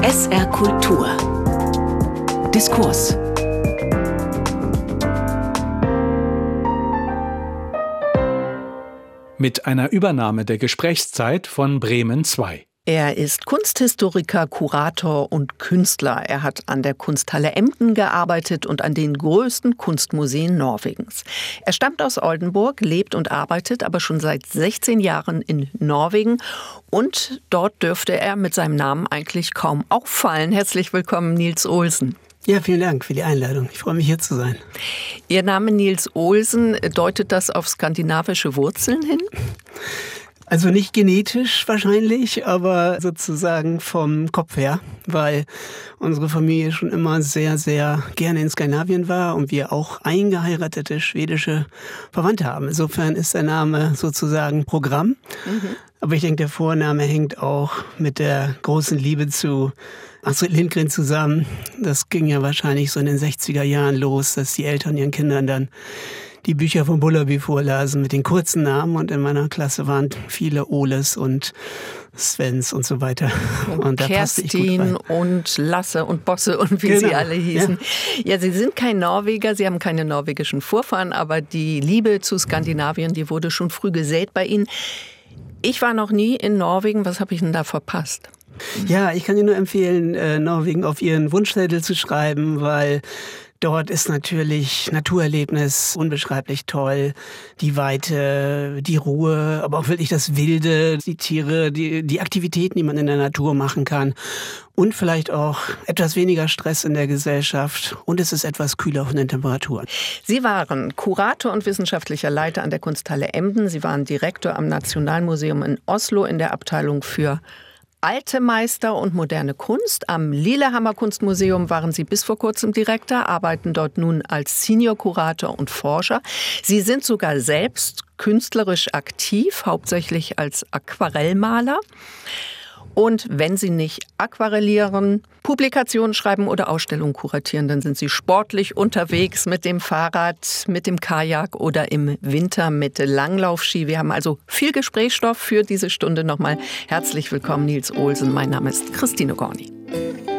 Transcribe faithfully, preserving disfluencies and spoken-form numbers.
S R Kultur. Diskurs. Mit einer Übernahme der Gesprächszeit von Bremen zwei. Er ist Kunsthistoriker, Kurator und Künstler. Er hat an der Kunsthalle Emden gearbeitet und an den größten Kunstmuseen Norwegens. Er stammt aus Oldenburg, lebt und arbeitet aber schon seit sechzehn Jahren in Norwegen. Und dort dürfte er mit seinem Namen eigentlich kaum auffallen. Herzlich willkommen, Niels Olsen. Ja, vielen Dank für die Einladung. Ich freue mich, hier zu sein. Ihr Name Niels Olsen, deutet das auf skandinavische Wurzeln hin? Also nicht genetisch wahrscheinlich, aber sozusagen vom Kopf her, weil unsere Familie schon immer sehr, sehr gerne in Skandinavien war und wir auch eingeheiratete schwedische Verwandte haben. Insofern ist der Name sozusagen Programm. Mhm. Aber ich denke, der Vorname hängt auch mit der großen Liebe zu Astrid Lindgren zusammen. Das ging ja wahrscheinlich so in den sechziger Jahren los, dass die Eltern ihren Kindern dann die Bücher von Bullerby vorlasen mit den kurzen Namen. Und in meiner Klasse waren viele Oles und Svens und so weiter. Und, und Kerstin und Lasse und Bosse und wie genau. sie alle hießen. Ja. ja, Sie sind kein Norweger, Sie haben keine norwegischen Vorfahren, aber die Liebe zu Skandinavien, die wurde schon früh gesät bei Ihnen. Ich war noch nie in Norwegen. Was habe ich denn da verpasst? Ja, ich kann Ihnen nur empfehlen, Norwegen auf Ihren Wunschzettel zu schreiben, weil dort ist natürlich Naturerlebnis unbeschreiblich toll. Die Weite, die Ruhe, aber auch wirklich das Wilde, die Tiere, die, die Aktivitäten, die man in der Natur machen kann. Und vielleicht auch etwas weniger Stress in der Gesellschaft. Und es ist etwas kühler von den Temperaturen. Sie waren Kurator und wissenschaftlicher Leiter an der Kunsthalle Emden. Sie waren Direktor am Nationalmuseum in Oslo in der Abteilung für Alte Meister und moderne Kunst. Am Lillehammer Kunstmuseum waren Sie bis vor kurzem Direktor, arbeiten dort nun als Senior-Kurator und Forscher. Sie sind sogar selbst künstlerisch aktiv, hauptsächlich als Aquarellmaler. Und wenn Sie nicht aquarellieren, Publikationen schreiben oder Ausstellungen kuratieren, dann sind Sie sportlich unterwegs mit dem Fahrrad, mit dem Kajak oder im Winter mit Langlaufski. Wir haben also viel Gesprächsstoff für diese Stunde. Nochmal herzlich willkommen, Niels Olsen. Mein Name ist Christine Gorni.